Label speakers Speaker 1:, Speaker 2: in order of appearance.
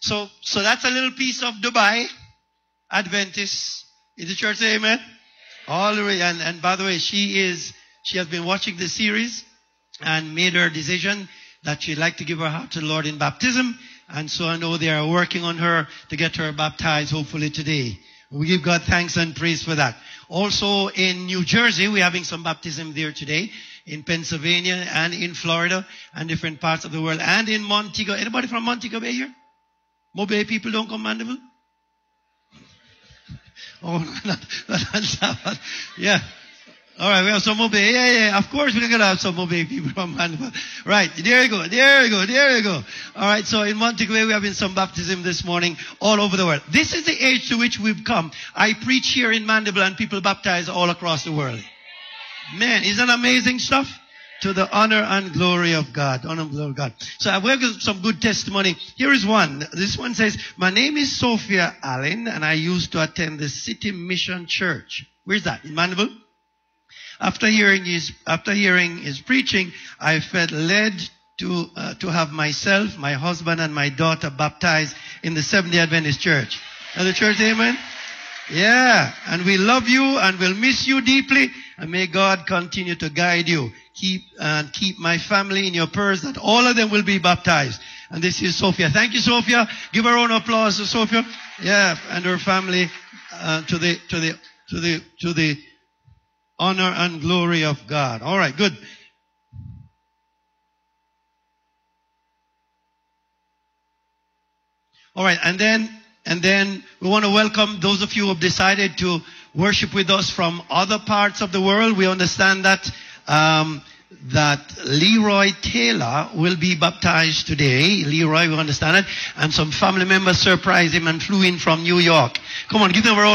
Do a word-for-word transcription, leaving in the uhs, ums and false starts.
Speaker 1: So, so that's a little piece of Dubai Adventist. Is the church say amen? All the way. And, and by the way, she is, she has been watching the series and made her decision that she'd like to give her heart to the Lord in baptism. And so I know they are working on her to get her baptized hopefully today. We give God thanks and praise for that. Also in New Jersey, we're having some baptism there today. In Pennsylvania and in Florida and different parts of the world. And in Montego. Anybody from Montego Bay here? Mobay people don't come Mandeville? Oh, not, not, not, yeah. All right, we have some Mobay. Yeah, yeah, of course we're going to have some Mobay people from Mandeville. Right, there you go, there you go, there you go. All right, so in Montego Bay, we're having some baptism this morning all over the world. This is the age to which we've come. I preach here in Mandeville and people baptize all across the world. Man, isn't that amazing stuff? To the honor and glory of God. Honor and glory of God. So I've got some good testimony. Here is one. This one says, my name is Sophia Allen and I used to attend the City Mission Church. Where's that? In Mandeville? After hearing his, after hearing his preaching, I felt led to, uh, to have myself, my husband and my daughter baptized in the Seventh-day Adventist Church. And the church, amen? Yeah. And we love you and we'll miss you deeply. And may God continue to guide you. Keep and uh, keep my family in your prayers that all of them will be baptized. And this is Sophia. Thank you, Sophia. Give her own applause to Sophia. Yeah, and her family uh, to the to the to the to the honor and glory of God. All right, good. All right, and then and then we want to welcome those of you who have decided to worship with us from other parts of the world. We understand that um, that Leroy Taylor will be baptized today. Leroy, we understand it. And some family members surprised him and flew in from New York. Come on, give them a round.